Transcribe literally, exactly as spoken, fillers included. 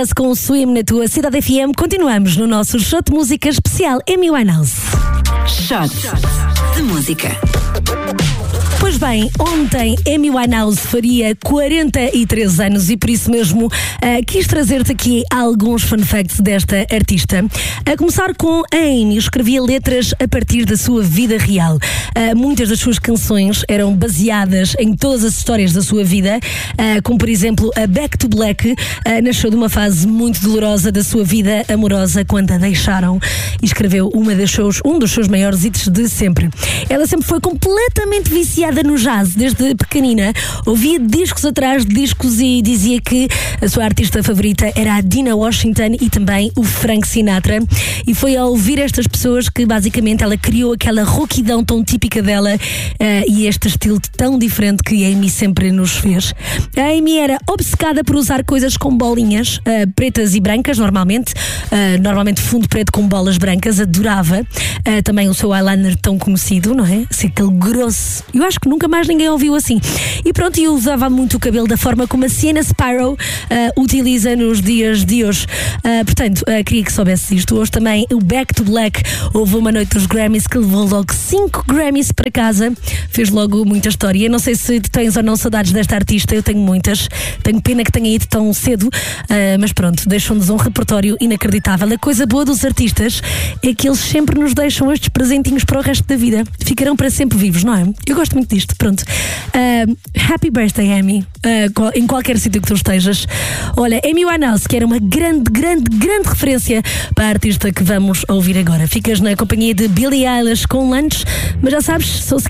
Com o Swim na tua Cidade F M, continuamos no nosso shot de música especial Amy Winehouse. Shot de música. Pois bem, ontem Amy Winehouse faria quarenta e três anos e por isso mesmo uh, quis trazer-te aqui alguns fun facts desta artista. A começar com a Amy, escrevia letras a partir da sua vida real. Uh, muitas das suas canções eram baseadas em todas as histórias da sua vida, uh, como por exemplo a Back to Black, uh, nasceu de uma fase muito dolorosa da sua vida amorosa quando a deixaram e escreveu uma das seus, um dos seus maiores hits de sempre. Ela sempre foi completamente viciada no jazz, desde pequenina. Ouvia discos atrás de discos e dizia que a sua artista favorita era a Dinah Washington e também o Frank Sinatra. E foi ao ouvir estas pessoas que basicamente ela criou aquela rouquidão tão típica dela uh, e este estilo tão diferente que a Amy sempre nos fez. A Amy era obcecada por usar coisas com bolinhas uh, pretas e brancas, normalmente. Uh, normalmente fundo preto com bolas brancas. Adorava uh, também o seu eyeliner tão conhecido, não é? Assim, aquele grosso. Eu acho que nunca mais ninguém ouviu assim. E pronto, eu usava muito o cabelo da forma como a Sienna Sparrow uh, utiliza nos dias de hoje. Uh, portanto, uh, queria que soubesse isto. Hoje também o Back to Black. Houve uma noite dos Grammys que levou logo cinco Grammys para casa. Fez logo muita história. Eu não sei se tu tens ou não saudades desta artista. Eu tenho muitas. Tenho pena que tenha ido tão cedo. Uh, mas pronto, deixam-nos um repertório inacreditável. A coisa boa dos artistas é que eles sempre nos deixam estes presentinhos para o resto da vida. Ficarão para sempre vivos, não é? Eu gosto muito disto, pronto. Uh, happy birthday, Amy. Uh, em qualquer sítio que tu estejas. Olha, Amy Winehouse, que era uma grande, grande, grande referência para a artista que vamos ouvir agora. Ficas na companhia de Billie Eilish com Lunch, mas já sabes, sou